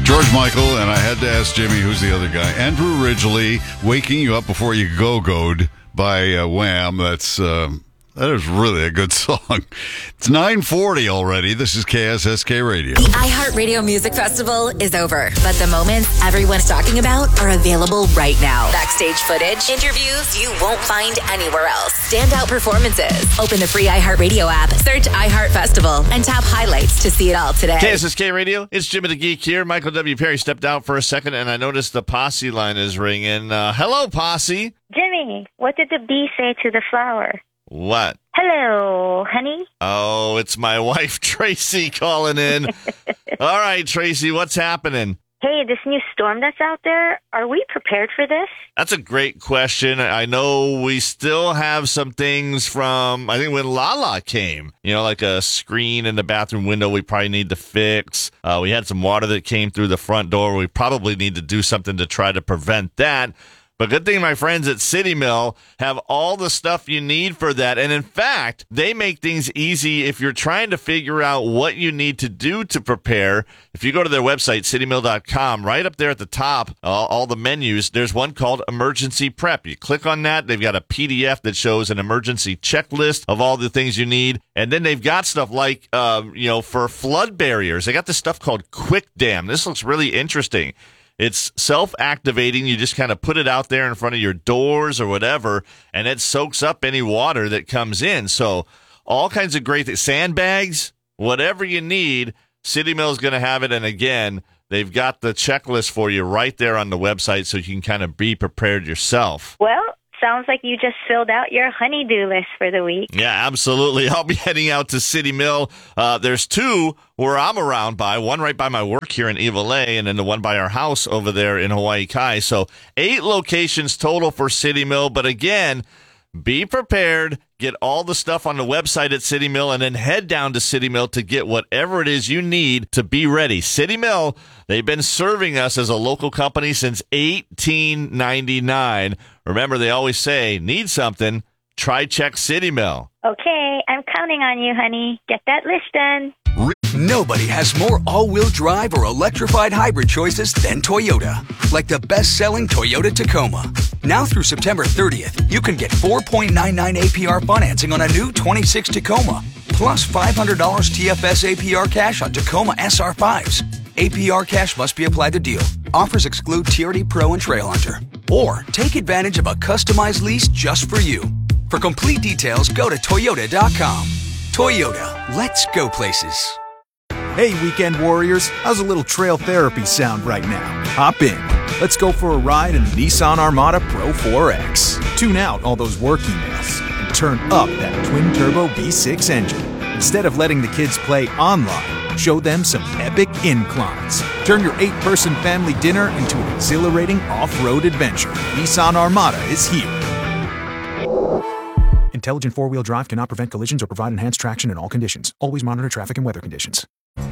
George Michael, and I had to ask Jimmy, who's the other guy? Andrew Ridgeley, Waking You Up Before You Go-Go'd by Wham. That is really a good song. It's 9:40 already. This is KSSK Radio. The iHeartRadio Music Festival is over, but the moments everyone's talking about are available right now. Backstage footage, interviews you won't find anywhere else, standout performances. Open the free iHeartRadio app, search iHeart Festival, and tap highlights to see it all today. KSSK Radio, it's Jimmy the Geek here. Michael W. Perry stepped out for a second, and I noticed the posse line is ringing. Hello, posse. Jimmy, what did the bee say to the flower? What? Hello, honey. Oh, it's my wife, Tracy, calling in. All right, Tracy, what's happening? Hey, this new storm that's out there, are we prepared for this? That's a great question. I know we still have some things from, I think, when Lala came. You know, like a screen in the bathroom window we probably need to fix. We had some water that came through the front door. We probably need to do something to try to prevent that. But good thing my friends at City Mill have all the stuff you need for that. And in fact, they make things easy if you're trying to figure out what you need to do to prepare. If you go to their website, citymill.com, right up there at the top, all the menus, there's one called Emergency Prep. You click on that. They've got a PDF that shows an emergency checklist of all the things you need. And then they've got stuff like, for flood barriers. They got this stuff called Quick Dam. This looks really interesting. It's self-activating. You just kind of put it out there in front of your doors or whatever, and it soaks up any water that comes in. So all kinds of great things. Sandbags, whatever you need, City Mill is going to have it. And again, they've got the checklist for you right there on the website so you can kind of be prepared yourself. Well, sounds like you just filled out your honey-do list for the week. Yeah, absolutely. I'll be heading out to City Mill. There's two where I'm around by, one right by my work here in Evilay, and then the one by our house over there in Hawaii Kai. So 8 locations total for City Mill. But again, be prepared. Get all the stuff on the website at City Mill, and then head down to City Mill to get whatever it is you need to be ready. City Mill, they've been serving us as a local company since 1899. Remember, they always say, need something, try check City Mill. Okay, I'm counting on you, honey. Get that list done. Nobody has more all-wheel drive or electrified hybrid choices than Toyota. Like the best-selling Toyota Tacoma. Now through September 30th, you can get 4.99 APR financing on a new 26 Tacoma, plus $500 TFS APR cash on Tacoma SR5s. APR cash must be applied to deal. Offers exclude TRD Pro and Trail Hunter. Or take advantage of a customized lease just for you. For complete details, go to Toyota.com. Toyota, let's go places. Hey, weekend warriors, how's a little trail therapy sound right now? Hop in. Let's go for a ride in the Nissan Armada Pro 4X. Tune out all those work emails and turn up that twin-turbo V6 engine. Instead of letting the kids play online, show them some epic inclines. Turn your 8-person family dinner into an exhilarating off-road adventure. Nissan Armada is here. Intelligent four-wheel drive cannot prevent collisions or provide enhanced traction in all conditions. Always monitor traffic and weather conditions.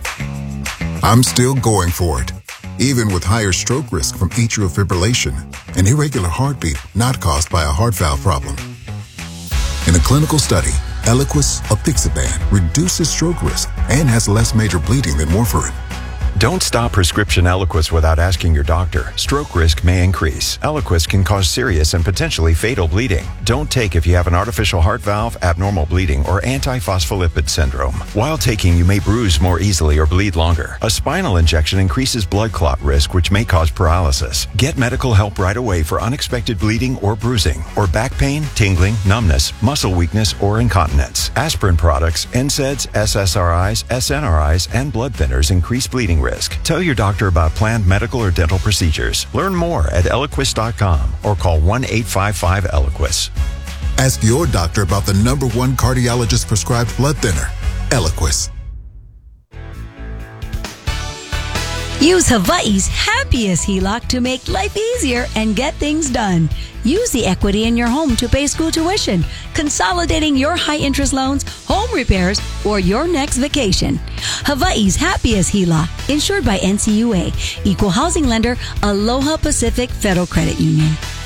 I'm still going for it, even with higher stroke risk from atrial fibrillation, an irregular heartbeat not caused by a heart valve problem. In a clinical study, Eliquis apixaban reduces stroke risk and has less major bleeding than warfarin. Don't stop prescription Eliquis without asking your doctor. Stroke risk may increase. Eliquis can cause serious and potentially fatal bleeding. Don't take if you have an artificial heart valve, abnormal bleeding, or antiphospholipid syndrome. While taking, you may bruise more easily or bleed longer. A spinal injection increases blood clot risk, which may cause paralysis. Get medical help right away for unexpected bleeding or bruising, or back pain, tingling, numbness, muscle weakness, or incontinence. Aspirin products, NSAIDs, SSRIs, SNRIs, and blood thinners increase bleeding risk. Tell your doctor about planned medical or dental procedures. Learn more at Eliquis.com or call 1-855-ELIQUIS. Ask your doctor about the #1 cardiologist prescribed blood thinner, Eliquis. Use Hawaii's happiest HELOC to make life easier and get things done. Use the equity in your home to pay school tuition, consolidating your high-interest loans, home repairs, or your next vacation. Hawaii's happiest HELOC, insured by NCUA, Equal Housing Lender, Aloha Pacific Federal Credit Union.